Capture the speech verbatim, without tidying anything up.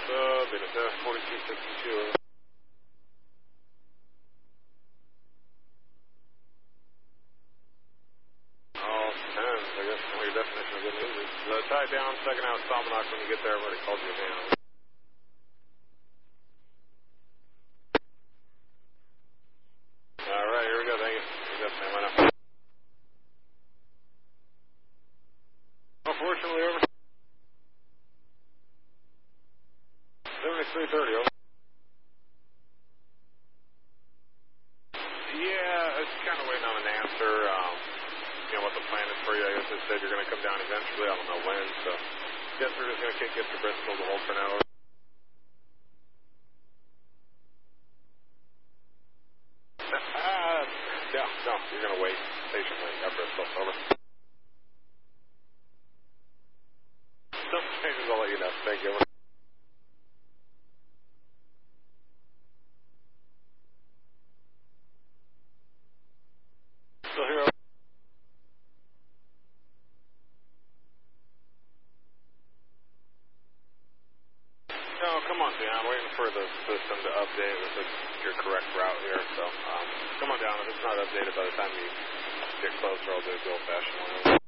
Uh, Benita, forty-two fifty-two. Oh, depends, I guess, on your definition of good news is. Uh, tie it down, second out, Salmonock when you get there. I've already called you down. Alright, here we go, thank you. You got Sam, I know. Unfortunately, over. seventy-three thirty, over. Yeah, it's kind of waiting on an answer. Um, you know what the plan is for you. I guess they said you're going to come down eventually. I don't know when, so guess we're just going to kick it to Bristol to hold for now. Uh, no, no, you're going to wait patiently at Bristol. Over. Some changes, I'll let you know. Thank you. Over. Still here. Over. No, come on down. Waiting for the system to update with the, your correct route here. So, um, come on down. If it's not updated by the time you get closer, I'll do it the old-fashioned way.